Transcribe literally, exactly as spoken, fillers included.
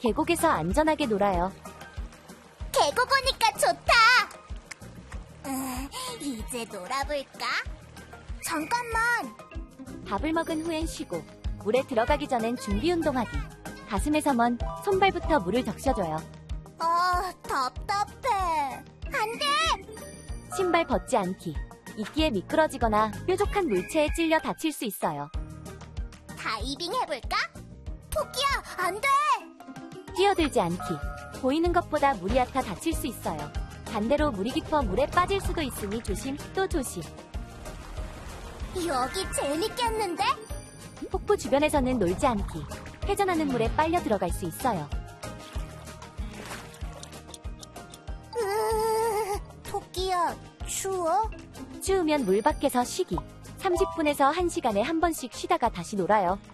계곡에서 안전하게 놀아요. 계곡 오니까 좋다. 음, 이제 놀아볼까? 잠깐만. 밥을 먹은 후엔 쉬고 물에 들어가기 전엔 준비 운동하기. 가슴에서 먼 손발부터 물을 적셔줘요. 아, 답답해. 안 돼! 신발 벗지 않기. 이끼에 미끄러지거나 뾰족한 물체에 찔려 다칠 수 있어요. 다이빙 해볼까? 토끼야, 안 돼! 뛰어들지 않기. 보이는 것보다 물이 얕아 다칠 수 있어요. 반대로 물이 깊어 물에 빠질 수도 있으니 조심 또 조심. 여기 재밌겠는데? 폭포 주변에서는 놀지 않기. 회전하는 물에 빨려 들어갈 수 있어요. 으, 토끼야, 추워? 추우면 물 밖에서 쉬기. 삼십 분에서 한 시간에 한 번씩 쉬다가 다시 놀아요.